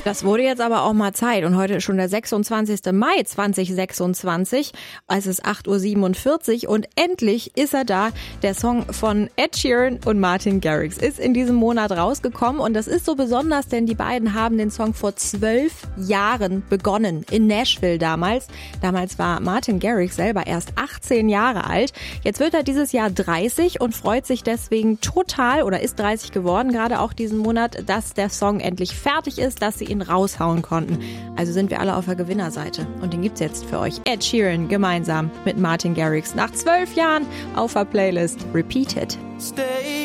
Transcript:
Das wurde jetzt aber auch mal Zeit und heute ist schon der 26. Mai 2026, es ist 8:47 Uhr und endlich ist er da. Der Song von Ed Sheeran und Martin Garrix ist in diesem Monat rausgekommen und das ist so besonders, denn die beiden haben den Song vor 12 Jahren begonnen, in Nashville damals. Damals war Martin Garrix selber erst 18 Jahre alt. Jetzt wird er dieses Jahr 30 und freut sich deswegen total oder ist 30 geworden, gerade auch diesen Monat, dass der Song endlich fertig ist, dass sie ihn raushauen konnten. Also sind wir alle auf der Gewinnerseite. Und den gibt's jetzt für euch. Ed Sheeran gemeinsam mit Martin Garrix nach 12 Jahren auf der Playlist Repeated.